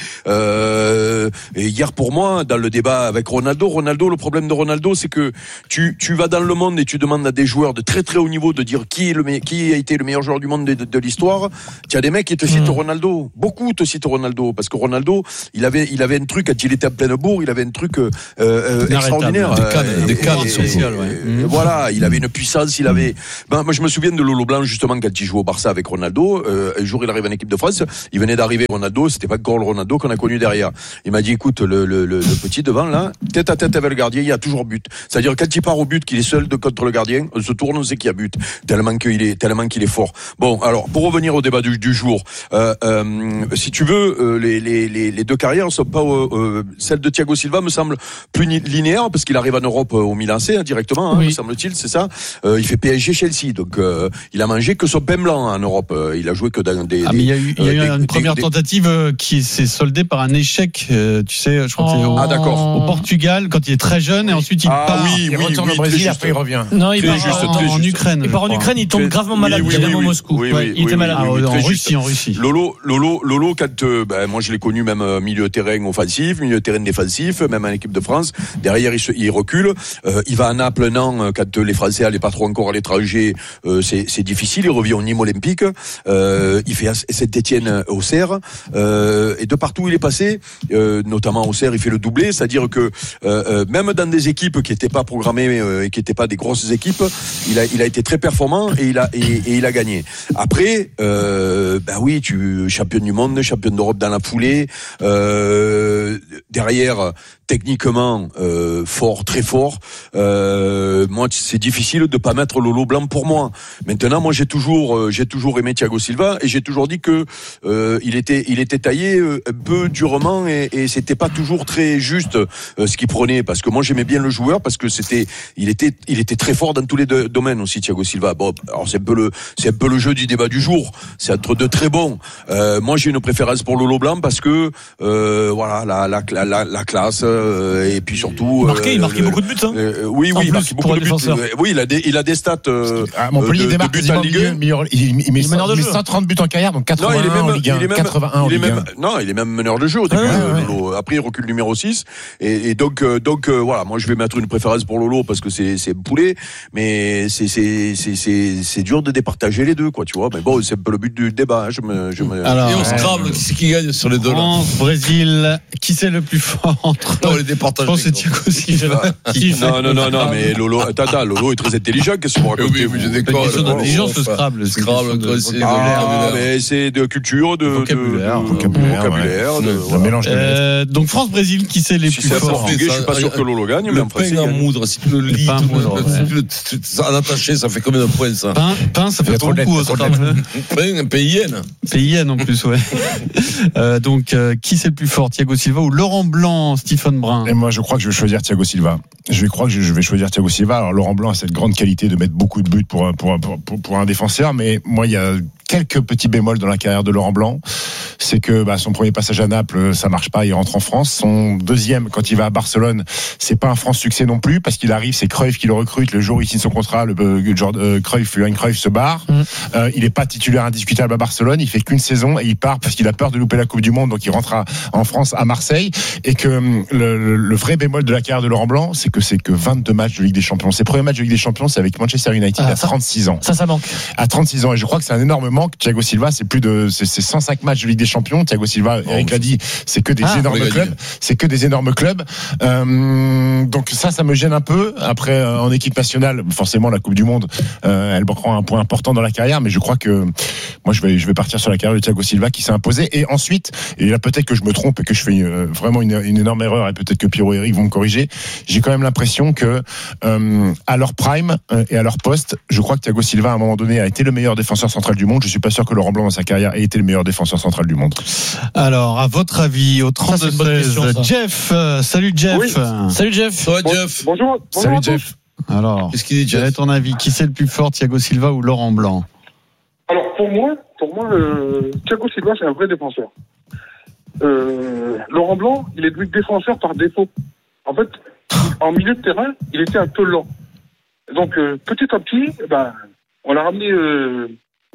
Speaker 11: Euh, et hier pour moi, dans le débat avec Ronaldo, Ronaldo, le problème de Ronaldo, c'est que tu tu vas dans le monde et tu demandes à des joueurs de très très haut niveau de dire qui est le me- qui a été le meilleur joueur du monde de, de, de l'histoire. Tu as des mecs qui te citent
Speaker 8: Mm.
Speaker 11: Ronaldo, beaucoup te citent Ronaldo parce que Ronaldo, il avait il avait un truc quand il était en pleine bourre, il avait un truc euh, euh, extraordinaire.
Speaker 5: Des cannes,
Speaker 11: Euh,
Speaker 5: des
Speaker 11: et-
Speaker 5: cannes
Speaker 11: et-
Speaker 5: sociales, ouais.
Speaker 11: et- et Voilà, il avait une puissance, il avait. Ben, moi, je me souviens de Lolo Blanc justement quand il jouait au Barça avec Ronaldo. Euh, un jour, il arrive en équipe de France. Il venait d'arriver Ronaldo. C'était pas encore le Ronaldo qu'on a connu derrière. Il m'a dit, écoute, le, le, le, le petit devant là, tête à tête avec le gardien, il y a toujours but. C'est-à-dire quand il part au but, qu'il est seul de contre le gardien, on se tourne, on sait qu'il y a but. Tellement qu'il est, tellement qu'il est fort. Bon, alors pour revenir au débat du, du jour, euh, euh, si tu veux, euh, les, les, les, les deux carrières sont pas. Euh, euh, celle de Thiago Silva me semble plus ni- linéaire parce qu'il arrive en Europe euh, au Milan C hein, directement, hein,
Speaker 8: Oui.
Speaker 11: me semble-t-il, c'est ça. Euh, il fait P S G Chelsea, donc euh, il a mangé que son pain blanc en Europe. Euh, il a joué que dans des.
Speaker 4: Ah, mais il y a eu, il y a eu
Speaker 11: euh,
Speaker 4: une
Speaker 11: des-
Speaker 4: première
Speaker 11: des-
Speaker 4: tentative euh, qui s'est soldée par un échec. euh, tu sais, je crois que c'est au,
Speaker 11: Ah, d'accord.
Speaker 4: au Portugal quand il est très jeune et ensuite il
Speaker 11: Ah
Speaker 4: part
Speaker 11: oui,
Speaker 9: Il
Speaker 11: oui,
Speaker 9: retourne
Speaker 11: oui,
Speaker 9: au Brésil,
Speaker 11: très
Speaker 9: après il
Speaker 11: juste.
Speaker 9: revient.
Speaker 8: Non, il
Speaker 11: Très
Speaker 8: part
Speaker 11: juste,
Speaker 8: en-
Speaker 11: très
Speaker 4: en
Speaker 11: juste.
Speaker 4: Ukraine.
Speaker 8: Il part en
Speaker 4: je crois.
Speaker 8: Ukraine, il tombe
Speaker 11: Très-
Speaker 8: gravement
Speaker 11: oui,
Speaker 8: malade,
Speaker 11: oui,
Speaker 8: il est
Speaker 11: oui,
Speaker 8: à
Speaker 11: oui.
Speaker 8: Moscou.
Speaker 11: Oui,
Speaker 8: Ouais,
Speaker 11: oui,
Speaker 8: il était
Speaker 11: oui,
Speaker 8: malade.
Speaker 4: Ah,
Speaker 11: oui,
Speaker 4: en
Speaker 11: très
Speaker 4: Russie,
Speaker 11: juste.
Speaker 4: en Russie.
Speaker 11: Lolo, Lolo, Lolo, quand euh, ben, moi je l'ai connu même euh, milieu terrain offensif, milieu terrain défensif, même en équipe de France. Derrière, il, se, il recule. Euh, il va à Naples un an euh, quand euh, les Français n'allaient pas trop encore à l'étranger. Euh, c'est, c'est difficile. Il revient au Nîmes Olympique. Euh, il fait Saint-Etienne au Auxerre. Euh, et de partout où il est passé, euh, notamment au Auxerre, il fait le doublé. C'est-à-dire que euh, euh, même dans des équipes qui n'étaient pas programmées euh, et qui n'étaient pas des grosses équipes, il a, il a été très performant et il a, et, et il a gagné. Après, euh, ben oui, tu champion du monde, champion d'Europe dans la foulée. Euh, derrière, techniquement euh, fort, très fort. Euh, moi, c'est difficile de pas mettre Lolo Blanc pour moi. Maintenant, moi, j'ai toujours, euh, j'ai toujours aimé Thiago Silva et j'ai toujours dit que euh, il était, il était taillé euh, un peu durement et, et c'était pas toujours très juste euh, ce qu'il qu'il prenait, parce que moi j'aimais bien le joueur, parce que c'était, il était, il était très fort dans tous les deux domaines aussi, Thiago Silva. Bon, alors c'est un peu le, c'est un peu le jeu du débat du jour. C'est entre deux très bons. Euh, moi j'ai une préférence pour Lolo Blanc parce que, euh, voilà, la, la, la, la, la classe euh, et puis surtout.
Speaker 8: Marqué,
Speaker 11: euh,
Speaker 8: il marquait
Speaker 11: le,
Speaker 8: beaucoup de buts. Hein.
Speaker 11: Euh, oui,
Speaker 8: En
Speaker 11: oui, il
Speaker 8: plus,
Speaker 11: marquait beaucoup
Speaker 8: pour
Speaker 11: de
Speaker 8: un
Speaker 11: buts.
Speaker 8: défenseur.
Speaker 11: Euh, oui, il a des, il a des stats. Euh,
Speaker 9: À Montpellier,
Speaker 11: de,
Speaker 9: il démarque
Speaker 11: de buts en
Speaker 9: quasiment
Speaker 11: Ligue
Speaker 9: milieu,
Speaker 11: un.
Speaker 9: meilleur, il, il, il met,
Speaker 8: Il est meneur de
Speaker 9: il met
Speaker 8: jeu.
Speaker 9: cent trente buts en carrière, donc
Speaker 11: Non, il est
Speaker 9: quatre-vingt-un
Speaker 11: même,
Speaker 9: en Ligue un,
Speaker 11: il est même,
Speaker 9: quatre-vingt-un en
Speaker 11: il est
Speaker 9: Ligue un.
Speaker 11: même, non, il est même meneur de jeu au début,
Speaker 9: Ouais, ouais, ouais.
Speaker 11: Lolo. Après, il recule numéro six. Et, et donc, euh, donc, euh, voilà, moi, je vais mettre une préférence pour Lolo parce que c'est, c'est poulet, mais c'est, c'est, c'est, c'est, c'est dur de départager les deux, quoi, tu vois. Mais bon, c'est un peu le but du débat, hein. Je me, je me...
Speaker 4: Alors,
Speaker 5: Et on se crame, qui c'est qui gagne sur les deux là?
Speaker 4: France, Brésil, qui c'est le plus fort entre
Speaker 5: Non, les départages.
Speaker 4: Je pense que c'est Thiago Silva. Qui-
Speaker 11: Non, non, non, non, mais Lolo, Tata, Lolo est très intelligent, qu'est-ce que vous racontez?
Speaker 5: Oui, oui, j'ai
Speaker 11: vous
Speaker 5: des
Speaker 4: C'est une question
Speaker 5: codes.
Speaker 4: d'intelligence, le Scrabble. C'est une
Speaker 5: Scrabble,
Speaker 4: question de
Speaker 5: c'est-
Speaker 4: vocabulaire.
Speaker 11: Ah, mais c'est de culture, de,
Speaker 4: Vocabulaire.
Speaker 11: de, de
Speaker 9: Vocabulaire,
Speaker 11: vocabulaire, de-
Speaker 9: Un
Speaker 11: voilà.
Speaker 9: mélange de lettres.
Speaker 4: Euh, donc France-Brésil, qui c'est les
Speaker 11: Si
Speaker 4: plus
Speaker 11: c'est un
Speaker 4: forts
Speaker 11: Portugais, je suis pas sûr que Lolo gagne, mais
Speaker 5: Le
Speaker 11: en français.
Speaker 5: pain en
Speaker 11: il gagne.
Speaker 5: moudre, si tu le lis,
Speaker 4: pain en
Speaker 5: tu le-
Speaker 4: moudre,
Speaker 5: si
Speaker 4: ouais.
Speaker 5: tu le- tu- tu- en attaché, ça fait combien de points ça?
Speaker 4: Pain, pain, ça
Speaker 9: Il y
Speaker 4: fait
Speaker 9: a trop de
Speaker 4: beaucoup au
Speaker 9: lettres, il y a trop de
Speaker 4: Scrabble.
Speaker 5: Pain, un pays yen.
Speaker 4: C'est I N en plus, ouais. Euh, donc, euh, qui c'est le plus fort, Thiago Silva ou Laurent Blanc, Stephen Brun?
Speaker 9: Et moi, je crois que je vais choisir Thiago Silva. Je vais croire que je je vais choisir Thiago Silva. Alors, Laurent Blanc a cette grande qualité de mettre beaucoup de buts pour, un- pour, un- pour, pour, pour un défenseur, mais moi, il y a quelques petits bémols dans la carrière de Laurent Blanc. C'est que bah, son premier passage à Naples, ça marche pas, il rentre en France. Son deuxième, quand il va à Barcelone, c'est pas un franc succès non plus, parce qu'il arrive, c'est Cruyff qui le recrute. Le jour où il signe son contrat, le euh, genre, euh, Cruyff, Johan Cruyff se barre.
Speaker 8: Mm.
Speaker 9: Euh, il est pas titulaire indiscutable à Barcelone. Il fait qu'une saison et il part parce qu'il a peur de louper la Coupe du Monde, donc il rentre à, en France à Marseille. Et que hum, le, le, le vrai bémol de la carrière de Laurent Blanc, c'est que c'est que vingt-deux matchs de Ligue des Champions. Ses premiers matchs de Ligue des Champions, c'est avec Manchester United
Speaker 8: Ah,
Speaker 9: à
Speaker 8: ça-
Speaker 9: trente-six ans.
Speaker 8: Ça, ça manque.
Speaker 9: À trente-six ans, et je crois que c'est un énorme manque. Thiago Silva, c'est plus de, c'est, c'est cent cinq matchs de Ligue des Champions. Thiago Silva, Eric l'a dit, c'est que des
Speaker 8: Ah,
Speaker 9: énormes
Speaker 5: on les
Speaker 9: clubs.
Speaker 5: gagne.
Speaker 9: C'est que des énormes clubs. Euh, donc ça, ça me gêne un peu. Après, euh, en équipe nationale, forcément, la Coupe du Monde, euh, elle prend un point important dans la carrière, mais je crois que moi, je vais, je vais partir sur la carrière de Thiago Silva qui s'est imposé. Et ensuite, et là, peut-être que je me trompe et que je fais euh, vraiment une, une énorme erreur, et peut-être que Pierrot et Eric vont me corriger. J'ai quand même l'impression que, euh, à leur prime euh, et à leur poste, je crois que Thiago Silva, à un moment donné, a été le meilleur défenseur central du monde. Je suis pas sûr que Laurent Blanc, dans sa carrière, ait été le meilleur défenseur central du monde.
Speaker 4: Alors, à votre avis, au
Speaker 8: Ça, c'est une bonne
Speaker 4: trente-deux seize,
Speaker 8: question, ça.
Speaker 4: Jeff, euh, salut Jeff.
Speaker 12: Oui.
Speaker 8: Salut Jeff.
Speaker 5: Ça va, Jeff?
Speaker 12: Bonjour, bonjour
Speaker 9: Salut
Speaker 12: à tous.
Speaker 9: Jeff.
Speaker 4: Alors,
Speaker 5: Qu'est-ce qu'il dit,
Speaker 4: quel est
Speaker 5: Jeff?
Speaker 4: ton avis? Qui c'est le plus fort, Thiago Silva ou Laurent Blanc?
Speaker 12: Alors pour moi, pour moi, euh, Thiago Silva c'est un vrai défenseur. Euh, Laurent Blanc, il est devenu défenseur par défaut. En fait, en milieu de terrain, il était un peu lent. Donc euh, petit à petit, ben, on l'a ramené euh,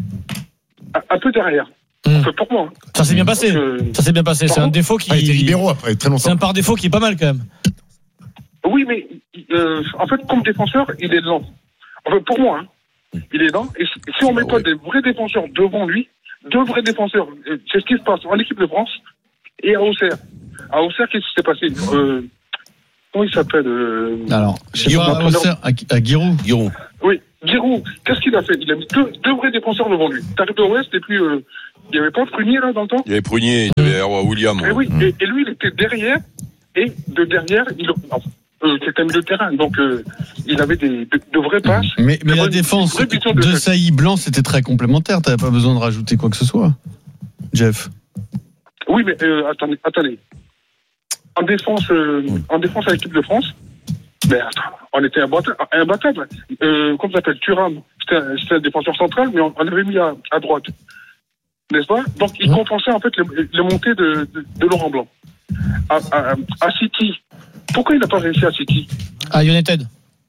Speaker 12: un, un peu derrière.
Speaker 8: Mm.
Speaker 12: Enfin, pour moi. hein.
Speaker 8: Ça s'est bien passé.
Speaker 12: Donc, euh,
Speaker 8: Ça s'est bien passé. C'est un défaut qui.
Speaker 9: Ah, il était libéraux après, très
Speaker 8: C'est
Speaker 9: longtemps.
Speaker 8: un par défaut qui est pas mal quand même.
Speaker 12: oui, mais euh, en fait, comme défenseur, il est lent. Enfin, pour moi, hein, il est lent. Et si si on met pas des vrais défenseurs devant lui, deux vrais défenseurs, euh, c'est ce qui se passe en équipe de France et à Auxerre. À Auxerre, qu'est-ce qui s'est passé euh, Comment il s'appelle euh,
Speaker 4: Alors, je sais
Speaker 12: Giroud,
Speaker 4: pas,
Speaker 12: l'entraîneur.
Speaker 4: Auxerre, à, à Giroud.
Speaker 5: Giroud.
Speaker 12: Oui, Giroud. Qu'est-ce qu'il a fait Il a mis deux, deux vrais défenseurs devant lui. T'arrives à l'Ouest et puis euh, il n'y avait pas de Prunier là dans le temps.
Speaker 11: Il y avait Prunier, il y avait Erwa William.
Speaker 12: Et oui, et, et lui, il était derrière, et de derrière, il, enfin, euh, c'était un milieu de terrain, donc euh, il avait des, de, de vraies passes.
Speaker 4: Mais, mais
Speaker 12: Une
Speaker 4: la
Speaker 12: vraie-
Speaker 4: défense
Speaker 12: une vraie vision de
Speaker 4: de
Speaker 12: jeu.
Speaker 4: Saï Blanc, c'était très complémentaire. T'avais pas besoin de rajouter quoi que ce soit. Jeff.
Speaker 12: Oui, mais euh, attendez, attendez. En défense, euh, en défense à l'équipe de France, mais attends, on était imbattable. imbattable. Euh, comment ça s'appelle Thuram, c'était un, c'était un défenseur central, mais on, on avait mis à, à droite. N'est-ce pas? Donc, il compensait en fait les, les montées de, de, de Laurent Blanc. À, à, à City, pourquoi il n'a pas réussi à City?
Speaker 8: À United.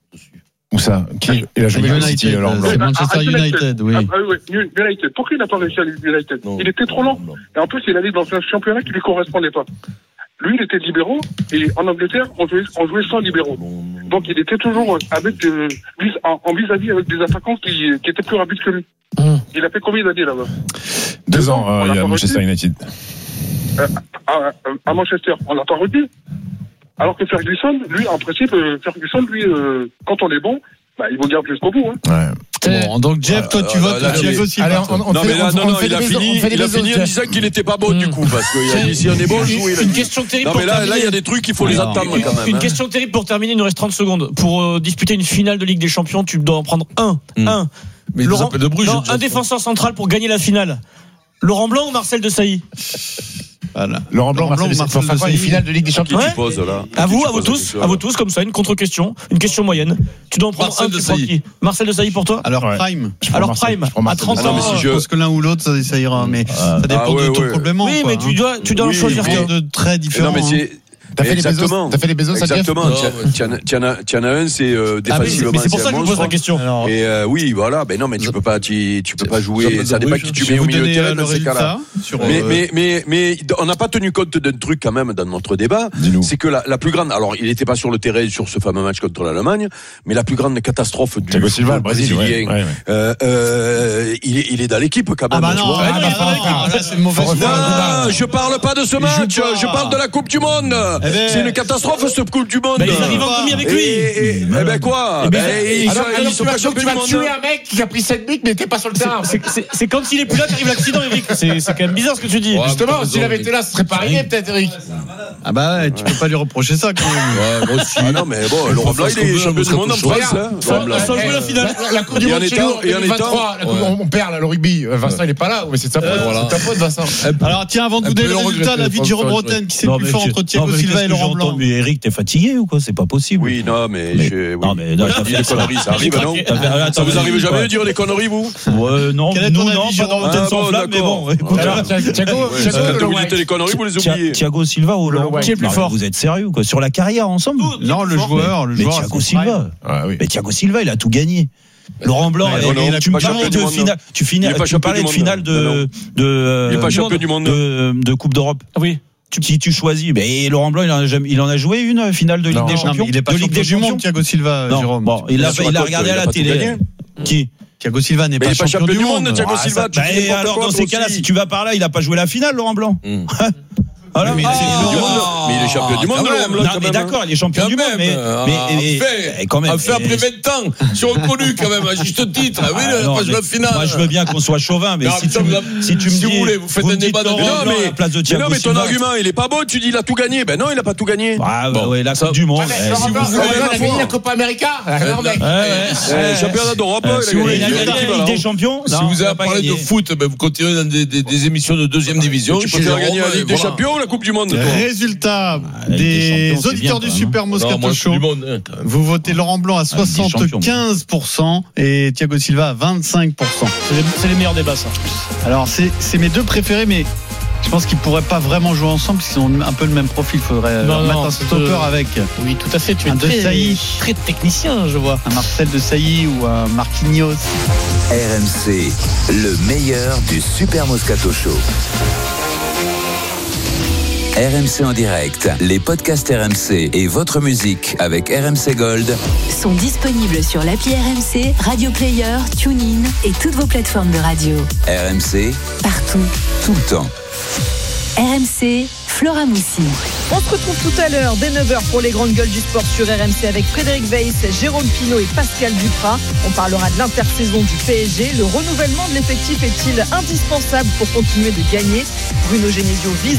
Speaker 9: Où ça? Qui? Il a joué à City,
Speaker 4: United,
Speaker 9: Laurent Blanc.
Speaker 4: c'est Manchester
Speaker 12: À- à
Speaker 4: United, oui.
Speaker 12: Ah, ah, oui, United. Pourquoi il n'a pas réussi à United?
Speaker 5: Non.
Speaker 12: Il était trop lent.
Speaker 5: Non.
Speaker 12: Et en plus, il allait dans un championnat qui lui correspondait pas. Lui, il était libéraux, et en Angleterre, on jouait, on jouait sans libéraux. Donc, il était toujours avec euh, vis- en, en vis-à-vis avec des attaquants qui, qui étaient plus rapides que lui.
Speaker 8: Mmh.
Speaker 12: Il a fait combien d'années là-bas?
Speaker 9: Deux ans,
Speaker 12: On
Speaker 9: euh,
Speaker 12: l'a
Speaker 9: il y a
Speaker 12: pas
Speaker 9: Manchester
Speaker 12: retenu.
Speaker 9: United.
Speaker 12: Euh, à, à Manchester, on l'a pas retenu. Alors que Ferguson, lui, en principe, euh, Ferguson, lui, euh, quand on est bon, bah, il vous garde jusqu'au bout. Hein.
Speaker 9: Ouais.
Speaker 4: Bon, donc Jeff, toi, tu
Speaker 5: Euh,
Speaker 4: votes
Speaker 5: là,
Speaker 4: pour
Speaker 5: là,
Speaker 4: Thiago
Speaker 5: mais-
Speaker 4: Silva.
Speaker 9: Allez, on, on
Speaker 11: Non,
Speaker 9: fait,
Speaker 11: mais là,
Speaker 9: on,
Speaker 11: non,
Speaker 9: on
Speaker 11: non,
Speaker 9: fait
Speaker 11: il
Speaker 9: des
Speaker 11: a
Speaker 9: bisous,
Speaker 11: fini,
Speaker 9: on fait des
Speaker 11: il a
Speaker 9: bisous,
Speaker 11: fini en
Speaker 9: Jeff.
Speaker 11: disant qu'il était pas bon, du coup, parce qu'il a dit si on est bon, joue, il a
Speaker 8: Une
Speaker 11: dit.
Speaker 8: question terrible
Speaker 11: Non,
Speaker 8: pour
Speaker 11: mais là,
Speaker 8: terminer.
Speaker 11: là, il y a des trucs, il faut les
Speaker 4: Alors,
Speaker 11: attendre
Speaker 8: Une,
Speaker 11: quand même.
Speaker 8: une
Speaker 11: hein.
Speaker 8: question terrible pour terminer, il nous reste trente secondes. Pour euh, disputer une finale de Ligue des Champions, tu dois en prendre un.
Speaker 5: Mm.
Speaker 8: Un.
Speaker 5: Mais il nous appelle de Bruges,
Speaker 8: non,
Speaker 5: Jeff.
Speaker 8: un défenseur central pour gagner la finale. Laurent Blanc ou Marcel Desailly?
Speaker 4: Voilà.
Speaker 9: Laurent Blanc, Marcel,
Speaker 4: Marcel
Speaker 9: Marcel, Marcel,
Speaker 4: Desailly.
Speaker 9: les finales de Ligue des Champions.
Speaker 8: Ouais.
Speaker 11: Tu poses, là.
Speaker 8: À vous,
Speaker 11: Tu
Speaker 8: à vous
Speaker 11: poses la
Speaker 8: tous,
Speaker 11: question,
Speaker 8: à vous
Speaker 11: là.
Speaker 8: tous, comme ça, une contre-question, une question moyenne. Tu dois en prendre
Speaker 5: Marcel
Speaker 8: un, tu
Speaker 5: Desailly.
Speaker 8: prends qui Marcel Desailly pour toi
Speaker 4: Alors
Speaker 9: Ouais.
Speaker 4: Prime.
Speaker 9: Je prends
Speaker 8: Alors
Speaker 9: Marcel,
Speaker 8: Prime,
Speaker 9: je prends
Speaker 8: à
Speaker 9: Marcel
Speaker 8: trente
Speaker 11: Ah non,
Speaker 8: ans.
Speaker 11: mais si
Speaker 4: Je
Speaker 11: je-
Speaker 4: pense que l'un ou l'autre, ça, ça ira. Mais ça dépend
Speaker 11: Ah ouais,
Speaker 4: de ton
Speaker 11: ouais.
Speaker 4: complément.
Speaker 8: Oui,
Speaker 4: quoi,
Speaker 8: mais tu
Speaker 4: hein.
Speaker 8: dois, tu dois en
Speaker 11: Oui,
Speaker 8: choisir
Speaker 11: mais-
Speaker 8: qu'un.
Speaker 4: de très différents.
Speaker 11: Non, mais c'est.
Speaker 9: T'as fait les Bezos,
Speaker 11: Exactement.
Speaker 9: t'as fait les Bezos, ça, Jeff
Speaker 11: Exactement.
Speaker 5: Non,
Speaker 11: Tiens-
Speaker 5: mais-
Speaker 11: tiens- Tiens as- tiens as un, c'est euh,
Speaker 8: Ah, mais
Speaker 11: défensivement.
Speaker 8: c'est- mais c'est pour
Speaker 11: c'est
Speaker 8: ça
Speaker 11: un
Speaker 8: que je vous pose la
Speaker 11: monstre.
Speaker 8: question.
Speaker 4: Alors,
Speaker 11: Et euh, oui, voilà. Ben non, mais tu peux pas, tu, tu peux pas
Speaker 5: Ça
Speaker 11: jouer.
Speaker 5: me
Speaker 11: Ça dépend
Speaker 5: dérange.
Speaker 11: qui tu
Speaker 4: je vais
Speaker 11: mets au
Speaker 4: vous
Speaker 11: milieu de
Speaker 4: donner
Speaker 11: terrain
Speaker 4: euh, le
Speaker 11: dans ces cas-là.
Speaker 4: résultat. Sur,
Speaker 11: Mais,
Speaker 4: euh,
Speaker 11: mais, mais, mais, on n'a pas tenu compte d'un truc quand même dans notre débat.
Speaker 9: Dis-nous.
Speaker 11: C'est que la, la plus grande, alors il n'était pas sur le terrain sur ce fameux match contre l'Allemagne, mais la plus grande catastrophe du
Speaker 9: Thiago Silva, le
Speaker 11: football
Speaker 9: Brésil, ouais,
Speaker 11: brésilien,
Speaker 9: ouais, ouais.
Speaker 11: euh, euh, il, est, il est dans l'équipe quand
Speaker 4: Ah
Speaker 11: même.
Speaker 4: bah
Speaker 11: tu
Speaker 4: non,
Speaker 11: vois.
Speaker 4: ah bah non, là c'est une mauvaise
Speaker 9: Faut refaire
Speaker 4: foi.
Speaker 11: Non, je parle pas de ce
Speaker 4: Il
Speaker 11: match,
Speaker 4: joue pas.
Speaker 11: je parle de la Coupe du Monde.
Speaker 4: Eh ben-
Speaker 11: C'est une catastrophe cette Coupe du Monde.
Speaker 8: Bah, ils arrivent en demi avec
Speaker 11: Et,
Speaker 8: lui.
Speaker 11: et, et- eh ben quoi
Speaker 8: Eh ben,
Speaker 11: Ben, ils
Speaker 9: Alors,
Speaker 11: sont-
Speaker 9: alors
Speaker 11: ils sont
Speaker 9: tu
Speaker 11: pas
Speaker 9: vas,
Speaker 11: champions
Speaker 9: tu
Speaker 11: du
Speaker 9: vas
Speaker 11: monde.
Speaker 9: tuer un mec qui a pris sept buts mais n'était pas sur le terrain.
Speaker 8: C'est- C'est c'est quand il est plus là qu'arrive l'accident, Eric. C'est c'est quand même bizarre ce que tu dis.
Speaker 5: Ouais.
Speaker 9: Justement,
Speaker 5: t'as
Speaker 9: s'il
Speaker 5: raison,
Speaker 9: avait été là, ce serait pas arrivé peut-être, Eric.
Speaker 4: Ah bah ouais, tu peux pas lui reprocher ça quand même.
Speaker 5: Ouais, moi aussi.
Speaker 11: Ah non, mais bon, Laurent Blanc, il est champion du monde en France. hein, Laurent Blanc.
Speaker 8: Sans jouer la finale.
Speaker 9: La, la Coupe du
Speaker 11: Et en
Speaker 9: Monde chez
Speaker 11: étant-
Speaker 9: nous, en
Speaker 11: et en
Speaker 9: deux mille vingt-trois, la coupe-
Speaker 5: Ouais.
Speaker 9: on, on perd là, le rugby. Euh, Vincent, il est pas là, mais c'est de sa faute.
Speaker 5: voilà.
Speaker 9: C'est de ta faute, Vincent.
Speaker 4: Alors tiens, avant de vous
Speaker 5: Un
Speaker 4: donner
Speaker 5: peu
Speaker 4: le
Speaker 5: le
Speaker 4: résultat,
Speaker 5: regretter,
Speaker 4: l'avis de Jérôme
Speaker 5: François,
Speaker 4: Bretagne, qui c'est
Speaker 13: Non,
Speaker 4: le plus
Speaker 13: mais
Speaker 4: fort
Speaker 13: tu-
Speaker 4: entre Thiago
Speaker 13: non, mais
Speaker 4: Silva
Speaker 13: qu'est-ce
Speaker 4: et
Speaker 13: que j'ai
Speaker 4: Laurent Blanc.
Speaker 13: entendu, Eric, t'es fatigué ou quoi? C'est pas possible.
Speaker 11: Oui, non, mais
Speaker 13: Mais-
Speaker 11: je.
Speaker 13: non, mais non,
Speaker 11: Moi,
Speaker 13: t'as
Speaker 11: je dis
Speaker 13: fait
Speaker 11: des
Speaker 13: ça.
Speaker 11: conneries, ça arrive, non
Speaker 13: T'as fait- attends,
Speaker 11: Ça vous
Speaker 13: mais-
Speaker 11: arrive jamais
Speaker 13: ouais.
Speaker 11: de dire des conneries, vous
Speaker 13: Ouais, non,
Speaker 4: Quel est
Speaker 13: nous
Speaker 4: ton
Speaker 13: non,
Speaker 4: avis,
Speaker 13: pas
Speaker 4: Jérôme
Speaker 13: dans l'antenne
Speaker 11: Ah,
Speaker 13: sans
Speaker 11: bon,
Speaker 13: flamme, mais
Speaker 11: d'accord.
Speaker 13: bon, écoute.
Speaker 9: Alors, Thiago, Thiago,
Speaker 11: Ouais,
Speaker 9: Thiago,
Speaker 11: Quand
Speaker 9: le
Speaker 11: vous
Speaker 9: White.
Speaker 11: dites des conneries, vous les
Speaker 13: Thia-
Speaker 11: oubliez.
Speaker 13: Thiago Silva ou Laurent
Speaker 9: White.
Speaker 8: Qui est le plus
Speaker 13: Non,
Speaker 8: fort
Speaker 13: Vous êtes sérieux ou quoi? Sur la carrière ensemble?
Speaker 4: Non, le joueur, le
Speaker 13: Mais
Speaker 4: joueur.
Speaker 13: Thiago
Speaker 4: à son
Speaker 13: Silva.
Speaker 4: prime.
Speaker 9: Ah oui.
Speaker 13: Mais Thiago Silva, il a tout gagné. Laurent Blanc,
Speaker 11: Ouais,
Speaker 13: et-
Speaker 11: non, non,
Speaker 13: et
Speaker 11: il a
Speaker 13: tu me
Speaker 11: pas
Speaker 13: parlais
Speaker 11: champion
Speaker 13: de
Speaker 11: du monde,
Speaker 13: finale, tu, finis-
Speaker 11: Il est pas
Speaker 13: tu me parlais de
Speaker 11: champion du
Speaker 13: finale
Speaker 11: monde,
Speaker 13: de,
Speaker 11: non, non.
Speaker 13: de, euh,
Speaker 11: Il est pas
Speaker 13: du
Speaker 11: champion
Speaker 13: monde,
Speaker 11: du monde.
Speaker 13: de, de Coupe d'Europe.
Speaker 8: Ah oui.
Speaker 13: Tu, si tu choisis, mais Laurent Blanc, il en a, jamais- il en a joué une finale de Ligue
Speaker 9: Non.
Speaker 13: des
Speaker 9: Non,
Speaker 13: Champions.
Speaker 4: il est pas
Speaker 13: de Ligue
Speaker 4: champion
Speaker 13: des
Speaker 4: du monde,
Speaker 13: Champions.
Speaker 4: Thiago Silva,
Speaker 13: Non,
Speaker 4: Jérôme.
Speaker 13: bon, il a,
Speaker 11: Sur
Speaker 13: il
Speaker 11: la
Speaker 13: a
Speaker 11: côte,
Speaker 13: regardé
Speaker 11: il
Speaker 13: à
Speaker 11: a
Speaker 13: la
Speaker 11: pas tout
Speaker 13: télé.
Speaker 11: gagné.
Speaker 13: Qui?
Speaker 4: Thiago Silva n'est
Speaker 11: Mais
Speaker 4: pas
Speaker 11: il est pas
Speaker 4: champion du monde.
Speaker 11: Thiago
Speaker 13: Ah,
Speaker 11: Silva,
Speaker 13: ça-
Speaker 11: tu
Speaker 13: bah,
Speaker 11: fais
Speaker 13: et
Speaker 11: n'importe
Speaker 13: alors,
Speaker 11: quoi,
Speaker 13: dans
Speaker 11: toi
Speaker 13: ces cas-là,
Speaker 11: aussi.
Speaker 13: si tu vas par là, il a pas joué la finale, Laurent Blanc.
Speaker 5: Hum.
Speaker 13: Voilà.
Speaker 11: Mais il est champion du monde. Mais il est champion du monde,
Speaker 5: quand
Speaker 11: Laurent
Speaker 5: même.
Speaker 11: Blanc,
Speaker 13: Non,
Speaker 11: quand
Speaker 13: mais
Speaker 11: même, hein.
Speaker 13: d'accord, il est champion
Speaker 5: Quand
Speaker 13: du monde,
Speaker 5: même,
Speaker 13: mais,
Speaker 5: euh,
Speaker 13: mais,
Speaker 5: ah,
Speaker 13: mais-
Speaker 5: fait,
Speaker 13: mais quand même.
Speaker 5: a fait après
Speaker 13: et-
Speaker 5: vingt ans, c'est reconnu quand même, à juste titre. Ah oui,
Speaker 13: Ah,
Speaker 5: la
Speaker 13: non,
Speaker 5: page de
Speaker 13: mais
Speaker 5: la finale.
Speaker 13: Moi, je veux bien qu'on soit chauvin, mais
Speaker 5: Non,
Speaker 13: si,
Speaker 5: putain,
Speaker 13: tu, me-
Speaker 5: vous-
Speaker 13: si tu me
Speaker 5: si
Speaker 13: dis,
Speaker 5: vous voulez, vous faites
Speaker 13: me
Speaker 5: un
Speaker 13: dites
Speaker 5: débat de
Speaker 13: Laurent
Speaker 5: débat.
Speaker 11: Non,
Speaker 13: Blanc
Speaker 11: mais,
Speaker 13: à la place de
Speaker 11: mais
Speaker 13: Thiago
Speaker 11: non, mais ton
Speaker 13: Silva.
Speaker 11: argument, il est pas bon. Tu dis, il a tout gagné. Ben non, il a pas tout gagné.
Speaker 13: Ah,
Speaker 5: Bon,
Speaker 13: ouais, la
Speaker 5: ça-
Speaker 13: Coupe du Monde.
Speaker 9: Ouais,
Speaker 13: eh,
Speaker 9: Laurent
Speaker 13: si
Speaker 9: Blanc,
Speaker 13: vous
Speaker 9: Laurent
Speaker 13: voulez.
Speaker 9: Blanc, il a gagné la Copa América. Alors, mec.
Speaker 13: Ouais, ouais.
Speaker 11: Euh, Championnat d'Europe, il a
Speaker 13: Si vous voulez
Speaker 11: gagné.
Speaker 13: gagner la
Speaker 11: Voilà.
Speaker 13: Ligue des Champions,
Speaker 5: Si
Speaker 13: non,
Speaker 5: vous
Speaker 13: on va
Speaker 5: avez
Speaker 13: pas
Speaker 5: parlé de
Speaker 13: gagner.
Speaker 5: foot, ben vous continuez dans des, des, des émissions de deuxième division.
Speaker 11: Tu
Speaker 5: chez
Speaker 11: peux faire
Speaker 5: Jérôme,
Speaker 11: gagner la Ligue des
Speaker 5: voilà.
Speaker 11: Champions ou la Coupe du Monde, toi
Speaker 4: Résultat
Speaker 13: Ligue des
Speaker 4: des
Speaker 13: Champions, c'est
Speaker 4: auditeurs
Speaker 13: bien,
Speaker 4: du
Speaker 13: quand même,
Speaker 4: Super
Speaker 5: Non,
Speaker 4: Moscato
Speaker 5: moi,
Speaker 4: Show.
Speaker 5: du monde, hein, quand même.
Speaker 4: Vous votez Laurent Blanc à
Speaker 13: Ah, Ligue des Champions,
Speaker 4: soixante-quinze pour cent et Thiago Silva à vingt-cinq pour cent.
Speaker 8: C'est les, c'est les meilleurs débats, ça.
Speaker 4: Alors, c'est c'est mes deux préférés, mais je pense qu'ils pourraient pas vraiment jouer ensemble parce qu'ils ont un peu le même profil. Il faudrait
Speaker 8: Non,
Speaker 4: leur
Speaker 8: non,
Speaker 4: mettre un
Speaker 8: c'est
Speaker 4: stopper
Speaker 8: de-
Speaker 4: avec
Speaker 8: Oui, tout à fait. Tu es
Speaker 4: Un De
Speaker 8: très,
Speaker 4: Sailly.
Speaker 8: très technicien, je vois.
Speaker 4: un Marcel de Sailly ou un Marquinhos.
Speaker 1: R M C, le meilleur du Super Moscato Show. R M C en direct, les podcasts R M C et votre musique avec R M C Gold
Speaker 3: Sont disponibles sur l'appli R M C, Radio Player, TuneIn et toutes vos plateformes de radio.
Speaker 1: R M C,
Speaker 3: Partout.
Speaker 1: tout le temps.
Speaker 3: R M C, Flora Moussi.
Speaker 14: On se retrouve tout à l'heure dès neuf heures pour les grandes gueules du sport sur R M C avec Frédéric Weiss, Jérôme Pinault et Pascal Duprat. On parlera de l'intersaison du P S G. Le renouvellement de l'effectif est-il indispensable pour continuer de gagner? Bruno Genesio vise